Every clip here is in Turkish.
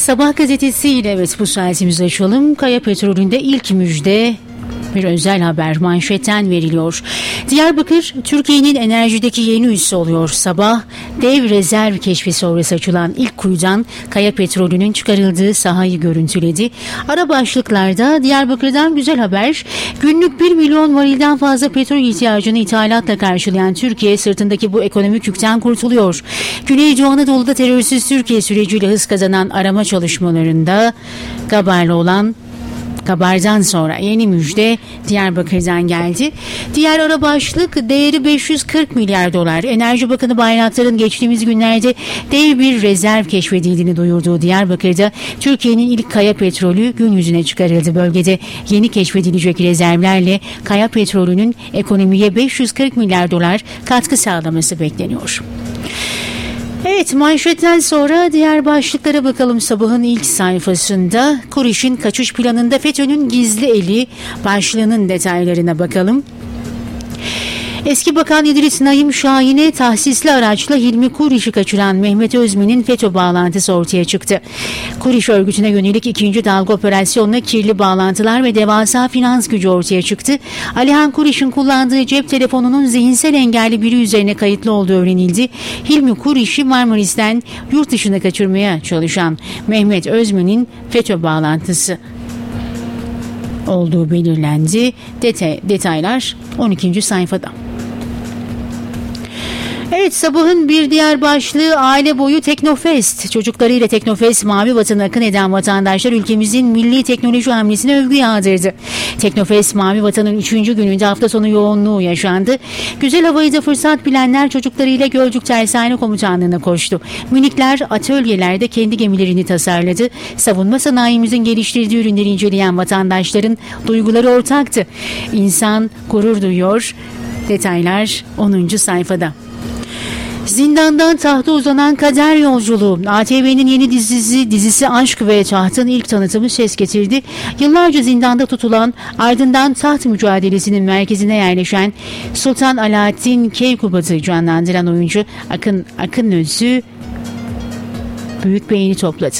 Sabah gazetesiyle evet bu saatimizi açalım. Kaya Petrolü'nde ilk müjde bir özel haber manşetten veriliyor. Diyarbakır, Türkiye'nin enerjideki yeni üssü oluyor. Sabah, dev rezerv keşfi sonrası açılan ilk kuyudan Kaya Petrolü'nün çıkarıldığı sahayı görüntüledi. Ara başlıklarda Diyarbakır'dan güzel haber. Günlük 1 milyon varilden fazla petrol ihtiyacını ithalatla karşılayan Türkiye sırtındaki bu ekonomik yükten kurtuluyor. Güneydoğu Anadolu'da terörsüz Türkiye süreciyle hız kazanan arama çalışmalarında Kabar'dan sonra yeni müjde Diyarbakır'dan geldi. Diğer ara başlık değeri 540 milyar dolar. Enerji Bakanı Bayraktar'ın geçtiğimiz günlerde dev bir rezerv keşfedildiğini duyurduğu Diyarbakır'da Türkiye'nin ilk kaya petrolü gün yüzüne çıkarıldı. Bölgede yeni keşfedilecek rezervlerle kaya petrolünün ekonomiye 540 milyar dolar katkı sağlaması bekleniyor. Evet, manşetten sonra diğer başlıklara bakalım. Sabahın ilk sayfasında Kuriş'in kaçış planında FETÖ'nün gizli eli başlığının detaylarına bakalım. Eski Bakan İdris Naim Şahin'e tahsisli araçla Hilmi Kuriş'i kaçıran Mehmet Özmen'in FETÖ bağlantısı ortaya çıktı. Kuriş örgütüne yönelik ikinci dalga operasyonla kirli bağlantılar ve devasa finans gücü ortaya çıktı. Alihan Kuriş'in kullandığı cep telefonunun zihinsel engelli biri üzerine kayıtlı olduğu öğrenildi. Hilmi Kuriş'i Marmaris'ten yurt dışına kaçırmaya çalışan Mehmet Özmen'in FETÖ bağlantısı olduğu belirlendi. Detaylar 12. sayfada. Evet, sabahın bir diğer başlığı aile boyu Teknofest. Çocuklarıyla Teknofest Mavi Vatan'a akın eden vatandaşlar ülkemizin milli teknoloji hamlesine övgü yağdırdı. Teknofest Mavi Vatan'ın 3. gününde hafta sonu yoğunluğu yaşandı. Güzel havayı da fırsat bilenler çocuklarıyla Gölcük Tersane Komutanlığı'na koştu. Minikler atölyelerde kendi gemilerini tasarladı. Savunma sanayimizin geliştirdiği ürünleri inceleyen vatandaşların duyguları ortaktı. İnsan gurur duyuyor. Detaylar 10. sayfada. Zindandan tahta uzanan kader yolculuğu. ATV'nin yeni dizisi Aşk ve Taht'ın ilk tanıtımı ses getirdi. Yıllarca zindanda tutulan, ardından taht mücadelesinin merkezine yerleşen Sultan Alaaddin Keykubat'ı canlandıran oyuncu Akın Özü büyük beğeni topladı.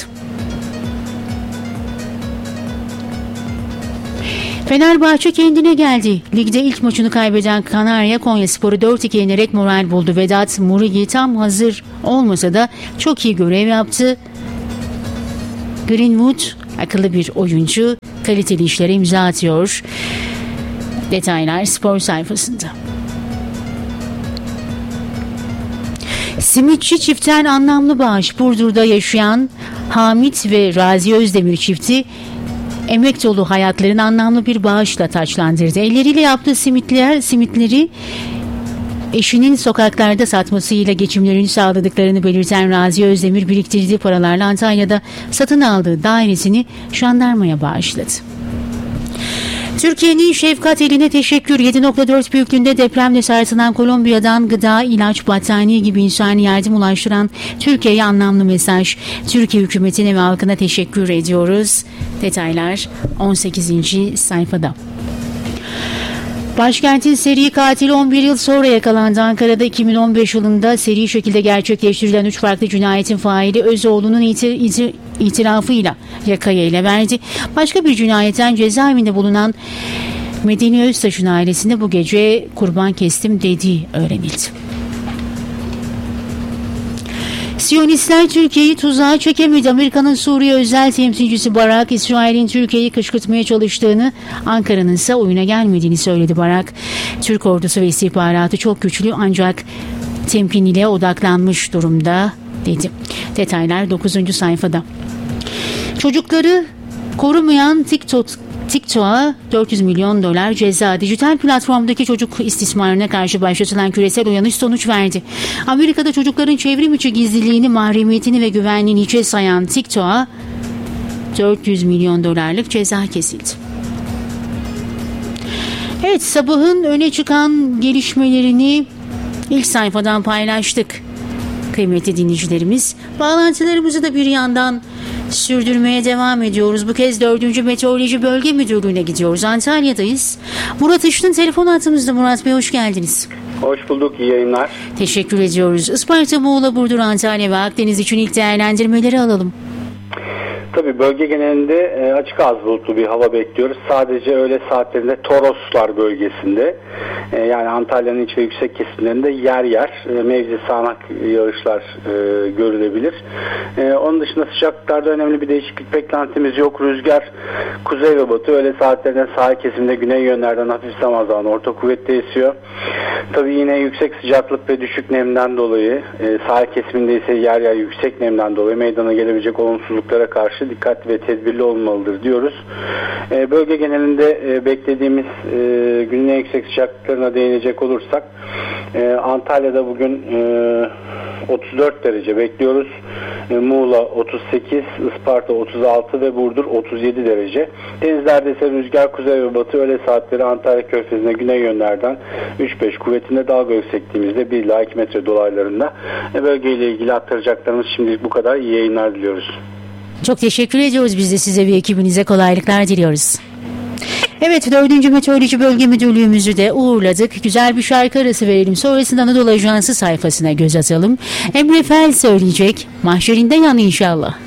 Fenerbahçe kendine geldi. Ligde ilk maçını kaybeden Kanarya Konyaspor'u 4-2 yenerek moral buldu. Vedat Muriqi tam hazır olmasa da çok iyi görev yaptı. Greenwood akıllı bir oyuncu, kaliteli işlere imza atıyor. Detaylar spor sayfasında. Simitçi çiftten anlamlı bağış. Burdur'da yaşayan Hamit ve Razi Özdemir çifti emek dolu hayatlarını anlamlı bir bağışla taçlandırdı. Elleriyle yaptığı simitleri eşinin sokaklarda satmasıyla geçimlerini sağladıklarını belirten Razi Özdemir biriktirdiği paralarla Antalya'da satın aldığı dairesini jandarmaya bağışladı. Türkiye'nin şefkat eline teşekkür. 7.4 büyüklüğünde depremle sarsılan Kolombiya'dan gıda, ilaç, battaniye gibi insani yardım ulaştıran Türkiye'ye anlamlı mesaj. Türkiye hükümetine ve halkına teşekkür ediyoruz. Detaylar 18. sayfada. Başkentin seri katili 11 yıl sonra yakalandı. Ankara'da 2015 yılında seri şekilde gerçekleştirilen 3 farklı cinayetin faili Özoğlu'nun itirafıyla yakayı ele verdi. Başka bir cinayetten cezaevinde bulunan Medeni Öztaş'ın ailesinde bu gece kurban kestim dediği öğrenildi. Siyonistler Türkiye'yi tuzağa çekemedi. Amerika'nın Suriye özel temsilcisi Barak, İsrail'in Türkiye'yi kışkırtmaya çalıştığını, Ankara'nın ise oyuna gelmediğini söyledi. Barak, Türk ordusu ve istihbaratı çok güçlü ancak temkinliğe odaklanmış durumda dedi. Detaylar 9. sayfada. Çocukları korumayan TikTok'a 400 milyon dolar ceza. Dijital platformdaki çocuk istismarına karşı başlatılan küresel uyanış sonuç verdi. Amerika'da çocukların çevrim içi gizliliğini, mahremiyetini ve güvenliğini hiçe sayan TikTok'a 400 milyon dolarlık ceza kesildi. Evet, sabahın öne çıkan gelişmelerini ilk sayfadan paylaştık. Kıymetli dinleyicilerimiz, bağlantılarımızı da bir yandan sürdürmeye devam ediyoruz. Bu kez 4. Meteoroloji Bölge Müdürlüğü'ne gidiyoruz. Antalya'dayız. Murat Işıt'ın telefon hattımızda. Murat Bey, hoş geldiniz. Hoş bulduk, iyi yayınlar. Teşekkür ediyoruz. Isparta, Muğla, Burdur, Antalya ve Akdeniz için ilk değerlendirmeleri alalım. Tabii bölge genelinde açık az bulutlu bir hava bekliyoruz. Sadece öğle saatlerinde Toroslar bölgesinde yani Antalya'nın iç ve yüksek kesimlerinde yer yer mevzi sağanak yağışlar görülebilir. Onun dışında sıcaklıklarda önemli bir değişiklik beklentimiz yok. Rüzgar kuzey ve batı öğle saatlerinde sahil kesiminde güney yönlerden hafif zaman orta kuvvette esiyor. Tabii yine yüksek sıcaklık ve düşük nemden dolayı sahil kesiminde ise yer yer yüksek nemden dolayı meydana gelebilecek olumsuzluklara karşı dikkatli ve tedbirli olmalıdır diyoruz. Bölge genelinde beklediğimiz günün en yüksek sıcaklıklarına değinecek olursak Antalya'da bugün 34 derece bekliyoruz. Muğla 38, Isparta 36 ve Burdur 37 derece. Denizlerde ise rüzgar kuzey ve batı öğle saatleri Antalya Körfezi'ne güney yönlerden 3-5 kuvvetinde, dalga yüksekliğimizde 1 ila 2 metre dolaylarında. Bölgeyle ilgili aktaracaklarımız şimdilik bu kadar. İyi yayınlar diliyoruz. Çok teşekkür ediyoruz. Biz de size ve ekibinize kolaylıklar diliyoruz. Evet, 4. Meteoroloji Bölge Müdürlüğümüzü de uğurladık. Güzel bir şarkı arası verelim. Sonrasında Anadolu Ajansı sayfasına göz atalım. Emre Fel söyleyecek. Mahşerinde yan inşallah.